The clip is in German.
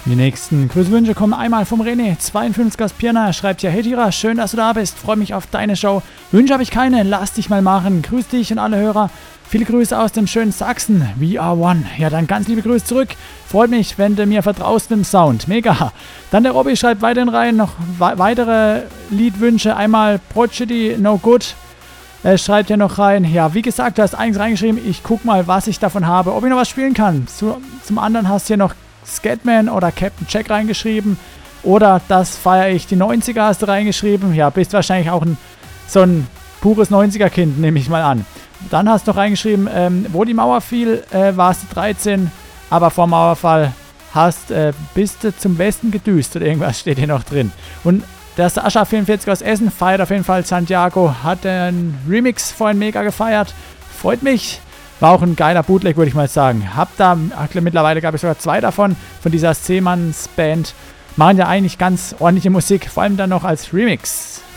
Die nächsten Grüßwünsche kommen einmal vom René, 52 aus Pirna. Er schreibt ja: Hey Tira, schön, dass du da bist. Freue mich auf deine Show. Wünsche habe ich keine, lass dich mal machen. Grüß dich und alle Hörer. Viele Grüße aus dem schönen Sachsen. We are one. Ja, dann ganz liebe Grüße zurück. Freut mich, wenn du mir vertraust im Sound. Mega. Dann der Robby schreibt weiterhin rein noch weitere Liedwünsche. Einmal Prodigy, No Good. Er schreibt ja noch rein. Ja, wie gesagt, du hast eigentlich reingeschrieben, ich guck mal, was ich davon habe, ob ich noch was spielen kann. Zum anderen hast du hier noch Scatman oder Captain Jack reingeschrieben. Oder das feiere ich, die 90er hast du reingeschrieben. Ja, bist wahrscheinlich auch so ein pures 90er-Kind, nehme ich mal an. Dann hast du noch reingeschrieben, wo die Mauer fiel, warst du 13, aber vor Mauerfall bist du zum Westen gedüst oder irgendwas steht hier noch drin. Und der Sascha 44 aus Essen feiert auf jeden Fall Santiago, hat einen Remix vorhin mega gefeiert, freut mich. War auch ein geiler Bootleg, würde ich mal sagen. Mittlerweile gab es sogar 2 davon, von dieser Seemanns-Band. Machen ja eigentlich ganz ordentliche Musik, vor allem dann noch als Remix.